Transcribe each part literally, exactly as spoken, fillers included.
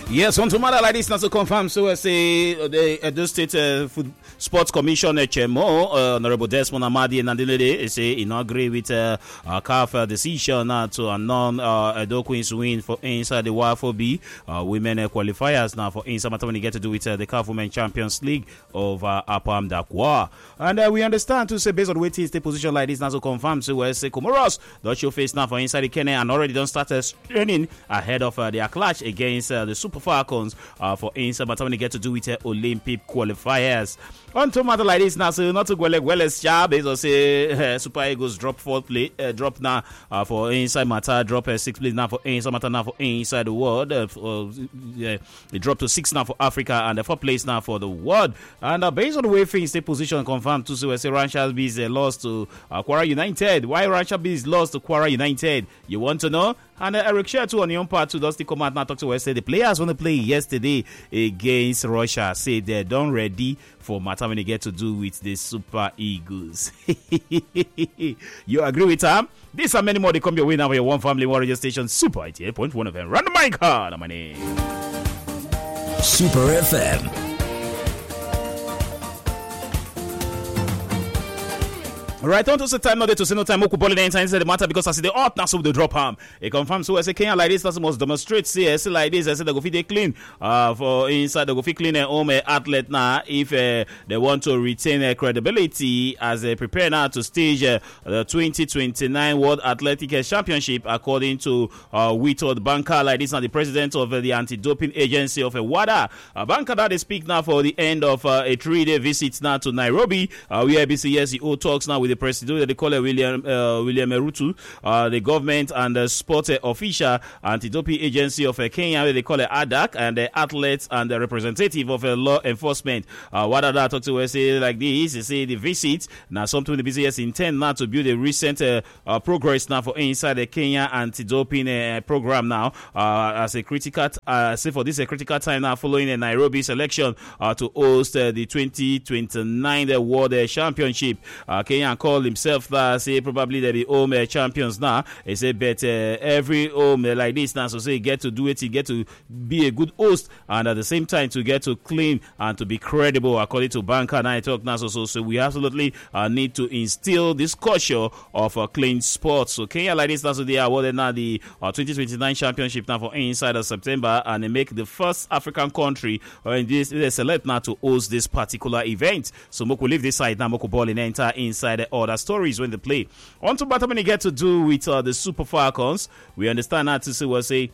Yes, on to matter like this, not to confirm. So I say uh, the Edo State uh, Food Sports Commission H M O, uh, Honorable Desmond Amadi and Andilede, say he not agree with uh, uh, C A F uh, decision uh, to annul uh, Edo Queens win for inside the W A F O B uh, women uh, qualifiers now for inside matter when you get to do with uh, the C A F Women Champions League of uh, Apam Dakwa. And uh, we understand to say based on waiting the position like this, not to confirm. So we say Comoros don't show face now for inside the Kenya and already don't start uh, training ahead of uh, their clash against uh, the Super Falcons uh, for inside matter when you get to do with uh, Olympic qualifiers. On to matter like this now, so not to go like well as job is or say uh, Super Eagles drop fourth place, uh, drop now uh, for inside matter, drop uh, sixth place now for inside matter now for inside the world. Uh, for, uh, they drop to six now for Africa and the fourth place now for the world. And uh, based on the way things stay position confirmed to so say Rancha Bees uh, lost to uh, Kwara United. Why Rancha Bees lost to Kwara United? You want to know? And uh, Eric Sher too on your part too does the command now talk to us say the players want to play yesterday against Russia. Say they're done ready for matter when they get to do with the Super Eagles. You agree with them? These are many more they come your way now for your one family one radio station Super eighty-eight point one of them. Run the mic card on my name. Super F M. Right on to the time, not to say no time. Moku ball inside the matter because I see the art now so they drop harm. It confirms so I say Kenya like this. That's must demonstrate. See, I say like this. I say they go fit they clean. Uh, for inside they go fit clean a home athlete now if uh, they want to retain uh, credibility as they prepare now to stage uh, the twenty twenty-nine World Athletic Championship according to uh, Witold Banka. Like this, now the president of uh, the anti-doping agency of uh, WADA. Uh, Banka that they speak now for the end of uh, a three-day visit now to Nairobi. Uh, where B C S E O talks now with the president, they call it William uh, William Erutu, uh, the government and the sport uh, official anti-doping agency of uh, Kenya, where they call it A D A C, and the athletes and the representative of uh, law enforcement. Uh, what are that talk to us say like this? They say the visit now something the B C S intend now to build a recent uh, uh, progress now for inside the Kenya anti-doping uh, program now uh, as a critical uh, say for this a critical time now following a Nairobi selection uh, to host uh, the twenty twenty-nine World uh, Championship. Uh, Kenya call himself that say probably they be home uh, champions now. He say but uh, every home uh, like this now so say get to do it, you get to be a good host and at the same time to get to clean and to be credible according to Banka. And I talk now so so, so we absolutely uh, need to instill this culture of uh, clean sports. So Kenya like this now so they are awarded now the uh, twenty twenty-nine championship now for inside of September and they make the first African country uh, in this they select now to host this particular event. So Moko leave this side now Moko ball and enter inside other stories when they play. On to bottom when you get to do with uh, the Super Falcons, we understand that to say will say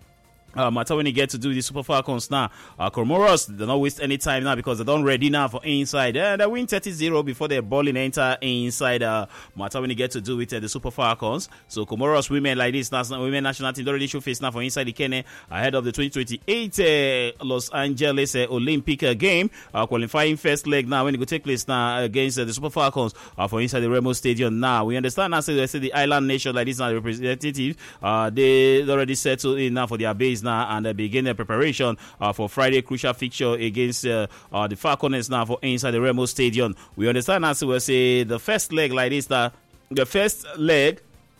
Uh, matter when you get to do the Super Falcons now, uh, Comoros, they don't waste any time now because they don't ready now for inside. Uh, they win thirty zero before they're balling enter inside. Uh, matter when you get to do with uh, the Super Falcons. So Comoros women like this, national women national team don't really show face now for inside the Kenya ahead of the twenty twenty-eight uh, Los Angeles uh, Olympic uh, game uh, qualifying first leg now when it go take place now against uh, the Super Falcons uh, for inside the Remo Stadium. Now we understand now say they say the island nation like this now the representative uh, they already settled in now for their base now and uh, begin the preparation uh, for Friday crucial fixture against uh, uh, the Falcons now for inside the Remo Stadium. We understand as we say the first leg like this, uh, the first leg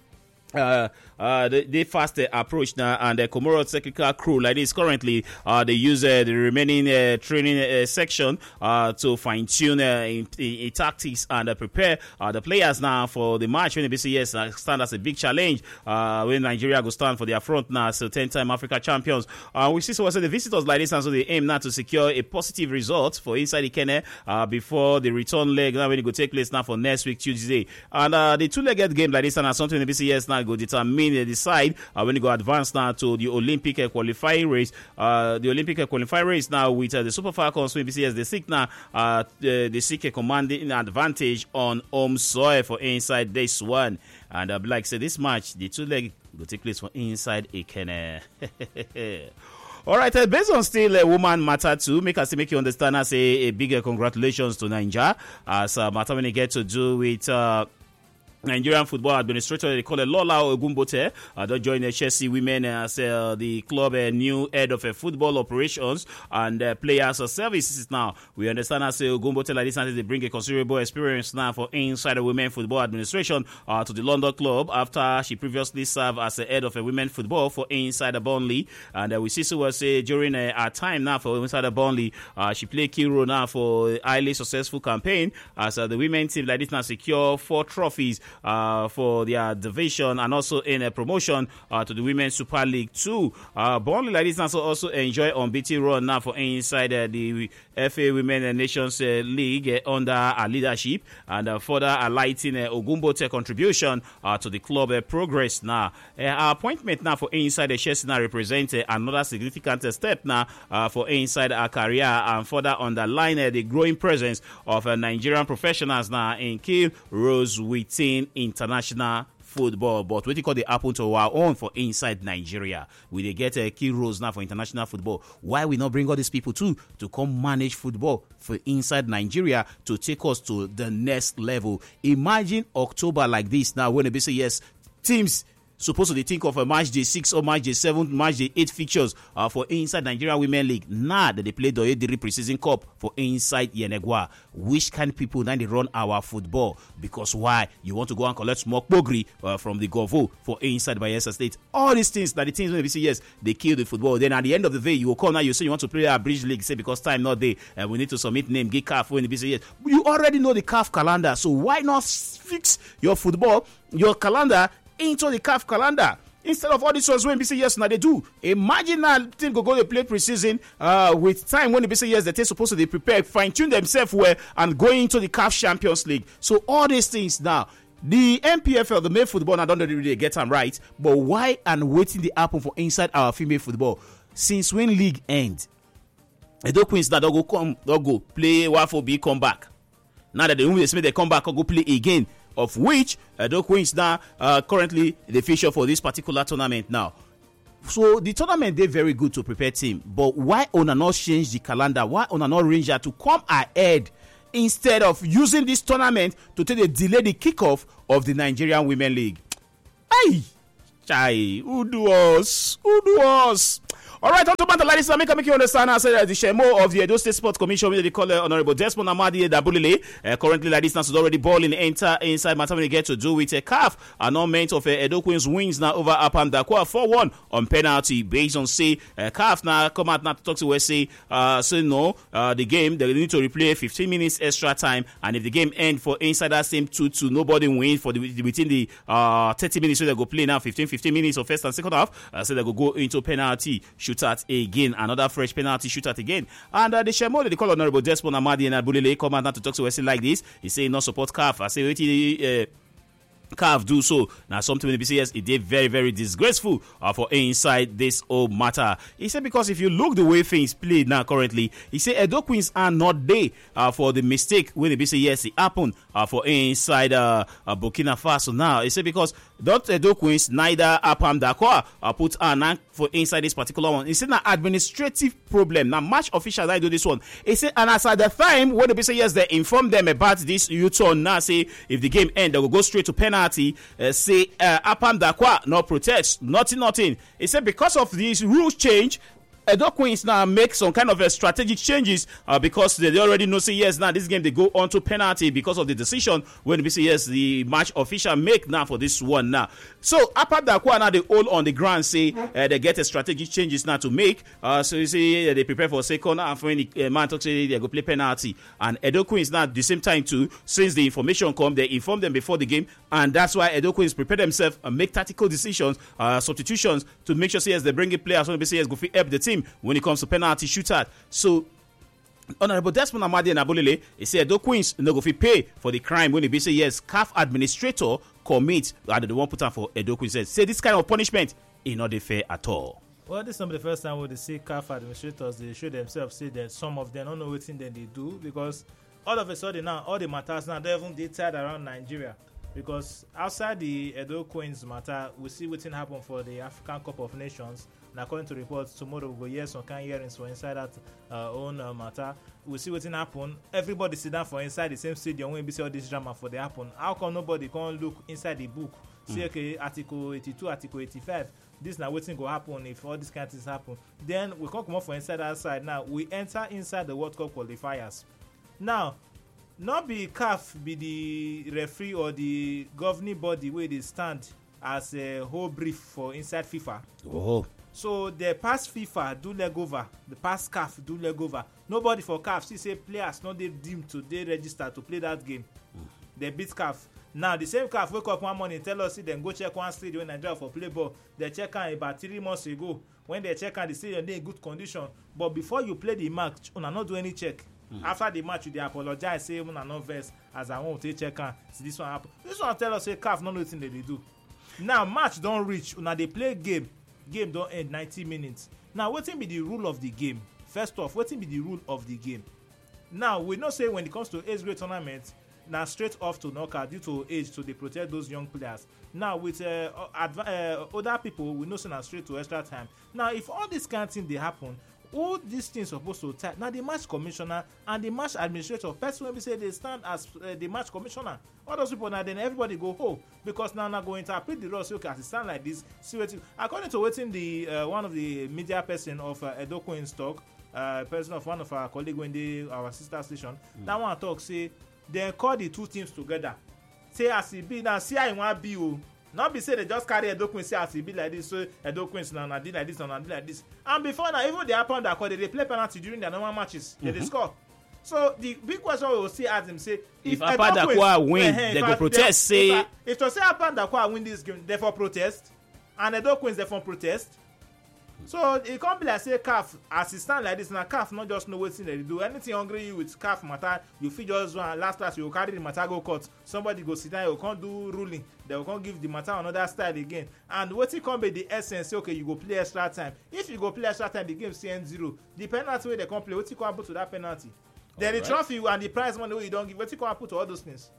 uh Uh, they, they fast uh, approach now, and the Comoros technical crew like this currently uh, they use uh, the remaining uh, training uh, section uh, to fine tune uh, in, in, in tactics and uh, prepare uh, the players now for the match when the B C S uh, stand as a big challenge uh, when Nigeria go stand for their front now, so ten-time Africa champions. Uh, we see so also the visitors like this, and so they aim now to secure a positive result for inside the Kenya uh, before the return leg now when it go take place now for next week Tuesday. And uh, the two-legged game like this, and uh, something the B C S now go determine they decide uh, when you go advance now to the Olympic uh, qualifying race. Uh, the Olympic uh, qualifying race now with uh, the Super Falcons, when B C S they seek now uh, they, they seek a commanding advantage on home soil for inside this one. And uh, like I said, this match, the two leg will take place for inside a Kenya. All right, uh, based on still a uh, woman matter too, make us make you understand. I say a bigger congratulations to Nigeria as uh, matter when you get to do with. Uh, Nigerian football administrator, they call it Lola Ogumbote, uh, don't join the Chelsea women as uh, the club uh, new head of uh, football operations and uh, players uh, services. Now we understand as uh, Ogumbote like this, and they bring a considerable experience now for inside the women football administration uh, to the London club after she previously served as the head of uh, women football for inside the Burnley. And uh, we see so well say during uh, our time now for inside the Burnley, uh, she played key role now for a highly successful campaign as uh, the women team like this now secure four trophies Uh, for their division and also in a promotion uh, to the Women's Super League two. Uh, Burnley like this also, also enjoy unbeaten run now for inside uh, the F A Women Nations uh, League uh, under her leadership and uh, further highlighting uh, Ogumbote's contribution uh, to the club uh, progress now. Uh, our appointment now for inside the Chelsea now represents uh, another significant uh, step now uh, for inside our career and further underline uh, the growing presence of uh, Nigerian professionals now in key roles within international football. But what you call the happen to our own for inside Nigeria, we they get uh, key roles now for international football. Why we not bring all these people too to come manage football for inside Nigeria to take us to the next level? Imagine October like this now when they say yes, teams supposed to think of a match day six or match day seven, match day eight fixtures uh, for inside Nigeria Women League. Now that they play the Oyediri Preseason Cup for inside Yenegua. Which kind of people now they run our football? Because why? You want to go and collect smoke bogri uh, from the Govo for inside Bayelsa State. All these things that the teams when they say yes, they kill the football. Then at the end of the day, you will come now, you say you want to play a bridge league, say because time not there, and uh, we need to submit name, get C A F when they say yes. You already know the C A F calendar, so why not fix your football, your calendar into the C A F calendar instead of all these ones when they say yes now they do. Imagine now team go go to play preseason uh with time when they say yes they're supposed to they prepare, fine tune themselves well and go into the C A F Champions League. So all these things now the M P F L, the male football, I don't really get them right, but why and waiting the happen for inside our female football since when league end? Edo Queens now don't go come don't go play one for B come back. Now that they only they come back or go play again. Of which Edo Queens now uh, currently the feature for this particular tournament now. So the tournament they very good to prepare team, but why Ona not change the calendar? Why Ona not arrange to come ahead instead of using this tournament to take the delay the kickoff of the Nigerian Women League? Hey, chai, who do us? Who do us? All right, on to matter, ladies, I make, make you understand. I said that the Shemo of the Edo State Sports Commission, they call uh, Honorable Desmond Amadi Dabulile. Uh, currently, ladies, is already balling enter inside matter when they get to do with a C A F. Annulment of uh, Edo Queens wins now over Apam Dakwa four one on penalty based on say uh, C A F now come out now to talk to us say uh say no uh the game they need to replay fifteen minutes extra time, and if the game end for inside that same two two nobody win for the within the uh thirty minutes so they go play now fifteen fifteen minutes of first and second half. Uh, so they go go into penalty shootout again, another fresh penalty shootout again. And uh, the Shemo, they call Honorable Desmond Amadi and Abulile come out now to talk to us like this. He say not support C A F. I say wait uh, C A F do so. Now something when the B C S it did very very disgraceful uh, for inside this whole matter. He said because if you look the way things played now currently, he said Edo Queens are not there uh, for the mistake when the B C S it happened uh, for inside uh, uh, Burkina Faso. Now he said because not Edo Queens neither Apam Dakwa uh, put an for inside this particular one. He said an administrative problem. Now match officials I do this one. He said and as at the time when the B C S they informed them about this U-turn now say if the game end they will go straight to penalty. Uh, say uh, Apam Dakwa no protest, nothing, nothing. He said because of these rules change, Edo Queens now make some kind of a strategic changes uh, because they, they already know say yes now this game they go on to penalty because of the decision when we say yes the match official make now for this one now. So Apam Dakwa now they all on the ground say uh, they get a strategic changes now to make. Uh, so you see uh, they prepare for a second and when the uh, man talks say they go play penalty, and Edo Queens now at the same time too since the information come they inform them before the game, and that's why Edo Queens prepare themselves and make tactical decisions, uh, substitutions to make sure say yes they bring in players when they say yes go fit help the team when it comes to penalty shootout. So Honorable Desmond Amadi and Abulile, he said Edo Queens no go fit pay for the crime when they say yes C A F administrator commit and the one put on for Edo Queens said say this kind of punishment is not fair at all. Well, this is not the first time where they see C A F administrators they show themselves say that some of them don't know what thing that they do, because all of a sudden now all the matters now they even they tied around Nigeria. Because outside the Edo Queens matter, we see what happen for the African Cup of Nations. and according to reports, tomorrow we go hear some kind hearings for inside that uh, own uh, matter. We see wetin happen. Everybody sit down for inside the same stadium when we see all this drama for the happen. How come nobody can look inside the book? See, okay, Article eighty-two, Article eighty-five. This now wetin go happen if all these kind of things happen. Then we come comot for inside that side. Now we enter inside the World Cup qualifiers. Now, not be C A F be the referee or the governing body wey dey stand as a whole brief for inside FIFA. Oh. So the past FIFA do leg over, the past C A F do leg over. Nobody for C A F see say players no dey deemed to dey register to play that game. Mm. They beat C A F. Now the same C A F wake up one morning tell us say dem go check one stadium in Nigeria for play ball. They check am about three months ago. When they check am, the stadium dey in good condition. But before you play the match, una no do any check. Mm. After the match, you dey apologize say una no vex as I want to check am. See this one happen. This one tell us say C A F no know wetin they dey do. Now match don reach, una dey play game. Game don end ninety minutes. Now wetin be the rule of the game? First off, wetin be the rule of the game? Now we know say when it comes to age grade tournament, na straight off to knockout due to age to dey protect those young players. Now with uh, adv- uh, other people, we know say na straight to extra time. Now if all this kind of thing dey happen, who this thing suppose to tie? Na the match commissioner and the match administrator, person wey be say dey stand as uh, the match commissioner. All those people na then everybody go home because now na go interpret the rules. Okay, as e stand like this, see wetin. According to wetin the uh, one of the media person of uh, Edo Queen's talk, uh, person of one of our colleague when dey our sister station, mm. that one talk say dem call the two teams together. Say as e be now, see how e wan be o. Not be say they just carry Edo Queens say as e be like this, so Edo Queens na na did like this, na na did like this. And before now, even the happen that call, they dey play penalty during their normal matches. They dey mm-hmm. score. So the big question we will see ask them say, if, if Apandakwa win, uh, they go protest. Say if, if to say Apandakwa win this game, they for protest, and Edo Queens they for protest. So it can't be like say C A F as it stand like this. Now C A F not just know wetin they do. Anything hungry you with C A F matter, you fit just run last last you will carry the matter go court. Somebody go sit down, you can't do ruling. They will can't give the matter another style again. And wetin come be the essence? Say okay, you go play extra time. If you go play extra time, the game still end zero. The penalty wey they come play, wetin come happen to that penalty? Then the trophy and the prize money wey you don't give, wetin come happen to all those things?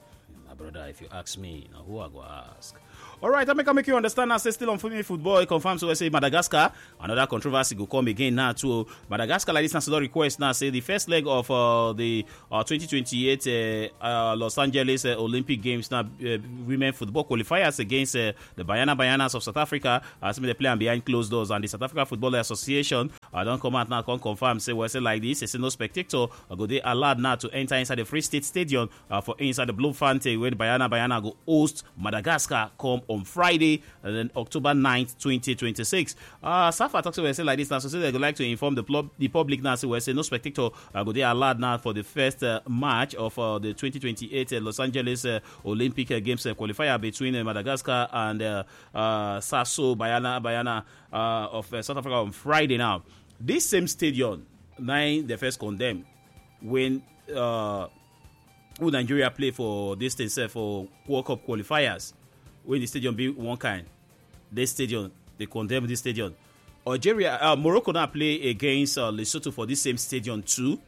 My brother, if you ask me, now who I go ask? All right, I make, I make you understand now. Say still on Female Football, it confirms so I say Madagascar. Another controversy will come again now too. Madagascar like this now so request now say the first leg of uh, the uh, twenty twenty-eight uh, uh, Los Angeles uh, Olympic Games now uh, women football qualifiers against uh, the Banyana Banyanas of South Africa. Uh, some of the play behind closed doors, and the South Africa Football Association uh, don't come out now can confirm say well say like this. Say no spectator uh, go they allowed now to enter inside the Free State Stadium uh, for inside the Bloemfontein where the Banyana Banyana go host Madagascar come on Friday, and then October ninth, twenty twenty-six. Uh, Safa talks about say like this now, so say they would like to inform the, pl- the public now. So we say no spectator uh, go they allowed now for the first uh, match of uh, the twenty twenty-eight uh, Los Angeles uh, Olympic uh, Games uh, qualifier between uh, Madagascar and uh, uh, Sasso Bayana Bayana uh, of uh, South Africa on Friday. Now, this same stadium, nine the first condemned when uh, when Nigeria play for this thing uh, for World Cup qualifiers. When the stadium be one kind, this stadium, they condemn this stadium. Algeria, uh, Morocco now play against uh, Lesotho for this same stadium too.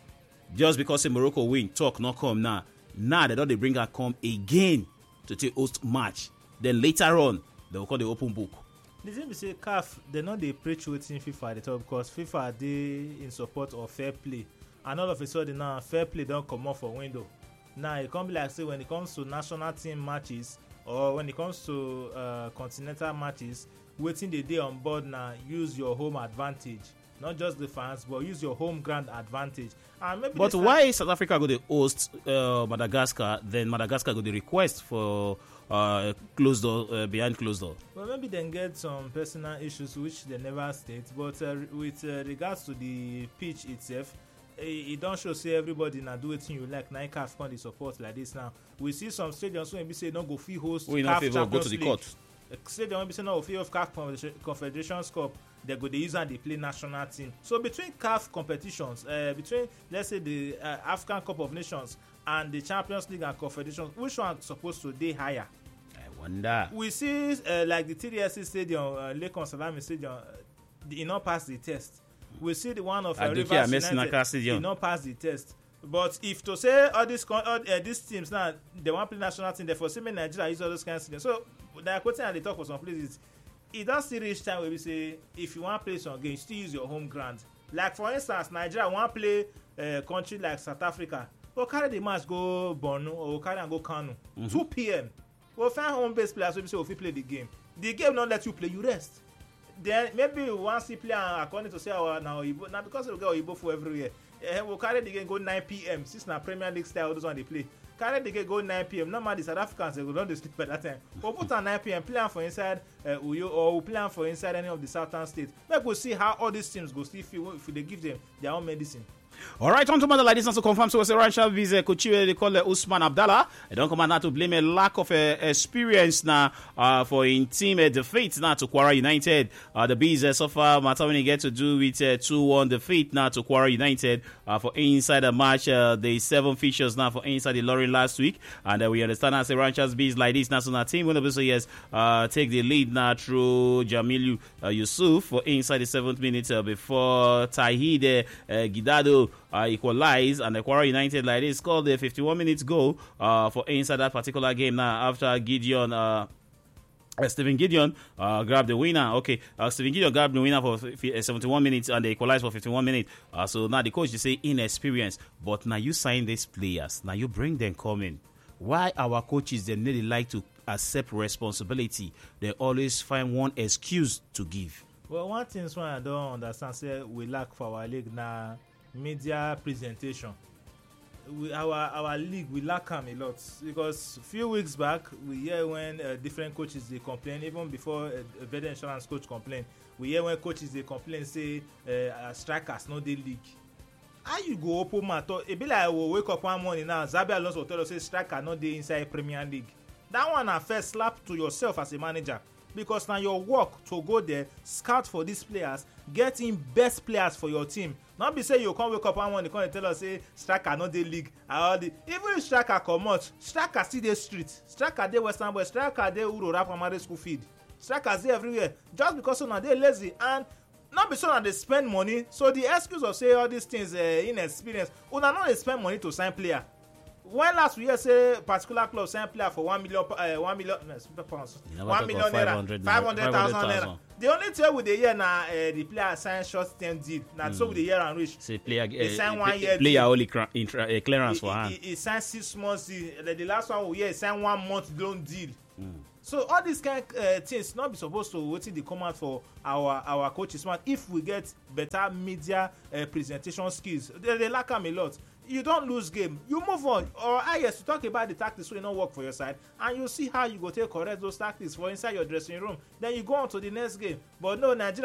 Just because uh, Morocco win, talk not come now. Now they don't they bring her come again to take host match. Then later on, they will call the open book. The thing be say C A F, they know they preach within FIFA at the top because FIFA they in support of fair play. And all of a sudden now, fair play don't come off for window. Now it can't be like say when it comes to national team matches, or when it comes to uh, continental matches, waiting the day on board now, use your home advantage. Not just the fans, but use your home ground advantage. And maybe but why is South Africa going to host uh, Madagascar, then Madagascar going to request for uh, closed door, uh, behind closed door? Well, maybe they get some personal issues which they never state. But uh, with uh, regards to the pitch itself, it don't show say everybody now do anything you like. Now C A F can support like this now. We see some stadiums when we say don't go free host we C A F favor, Champions go to the League. court. Stadium when we say no free of C A F Confederations Cup, they go they use and they play national team. So between C A F competitions, uh, between let's say the uh, African Cup of Nations and the Champions League and Confederations, which one is supposed to be higher? I wonder. We see uh, like the T D S C Stadium, uh, Lekon Salami Stadium, uh, it not pass the test. We see the one of uh, Rivers United did not pass the test. But if to say all these all, uh, these teams now they want to play national team, therefore see me Nigeria use all those kinds of things. So they are quoting and they talk for some places. e don still reach time wey be say if you wan play some games, still use your home ground. Like for instance, Nigeria wan play uh, country like South Africa, we'll carry the match go Borno or we'll carry and go Kano. Mm-hmm. two p.m. We'll find home-based players wey be say we fit play the game. The game not let you play, you rest. Then maybe we wan see play according to say our na Oyibo, na because we get Oyibo for everywhere. Uh, we'll carry the game go nine p.m. since na Premier League style those one dey play. Carry the game go nine p.m. Normally the South Africans they go don dey sleep by that time. We'll put on nine p.m. play am for inside uh, Uyo or we'll play am for inside any of the southern states. Make we see how all these teams go still feel if they give them their own medicine. All right, on to matter like this, and to confirm, so we say Rancha Vize Kochiwe, they call uh, Usman Abdallah. They don't come out now to blame a lack of uh, experience now uh, for in team uh, defeat now to Kwara United. Uh, the Bees uh, so far, matter when they get to do with uh, two one defeat now to Kwara United uh, for inside the match. Uh, the seven features now for inside the lorry last week, and uh, we understand as a Rancha's Bees like this national team will also yes uh, take the lead now through Jamilu uh, Yusuf for inside the seventh minute uh, before Tahide uh, Gidado. Uh, equalize, and the Kwara United like this scored the fifty-one minutes goal uh, for inside that particular game now after Gideon uh, uh, Stephen Gideon uh, grabbed the winner. Okay, uh, Stephen Gideon grabbed the winner for seventy-one minutes and they equalized for fifty-one minutes. Uh, so now the coach they say inexperience, but now you sign these players, now you bring them coming. Why our coaches they really like to accept responsibility? They always find one excuse to give. Well, one thing is one I don't understand say we lack for our league now. Media presentation. We, our our league we lack them a lot because a few weeks back we hear when uh, different coaches they complain, even before uh, a veteran insurance coach complain, we hear when coaches they complain say uh, strikers no dey league. How you go open mouth? It be like I will wake up one morning now Xabi Alonso tell us say striker no dey inside Premier League. That one na first slap to yourself as a manager. Because now your work to go there, scout for these players, get in best players for your team. Not be say you can't wake up one morning and tell us say striker no dey league. All the even if striker come out, striker see the street, striker dey Western Boy, striker dey Urora Primary School field, strikers dey everywhere. Just because so now they lazy and not be so now they spend money. So the excuse of say all these things uh, inexperience, una no dey spend money to sign player. When last we hear say particular club sign player for one million, uh, one million, no, pounds, one million naira, five hundred thousand naira. The only thing with the year now, uh, the player sign short term deal. Now mm. so with the year and reach. Say player, he uh, sign one play, year. Player only cra- intra, uh, clearance he, for hand. He, he signed six months deal. The, the last one we hear he signed one month loan deal. Mm. So all these kind of uh, things not be supposed to waiting the come out for our our coaches. Man, if we get better media uh, presentation skills, they, they lack them a lot. You don't lose game, you move on. Or I yes to talk about the tactics will not work for your side, and you see how you go take correct those tactics for inside your dressing room. Then you go on to the next game. But no, Nigeria